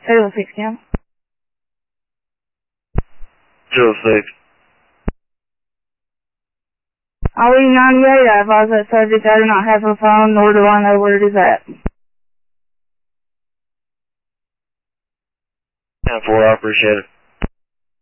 806, Cam. 206. I'll leave 98. I advise that subject I do not have a phone, nor do I know where it is at. 10-4, I appreciate it.